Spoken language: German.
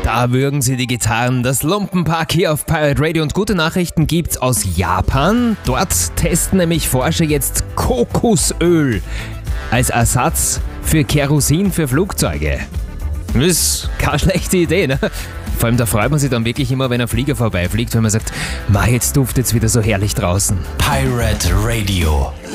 Da würgen sie die Gitarren. Das Lumpenpack hier auf Pirate Radio. Und gute Nachrichten gibt's aus Japan. Dort testen nämlich Forscher jetzt Kokosöl als Ersatz für Kerosin für Flugzeuge. Das ist keine schlechte Idee, ne? Vor allem da freut man sich dann wirklich immer, wenn ein Flieger vorbeifliegt, wenn man sagt, jetzt duftet's wieder so herrlich draußen. Pirate Radio.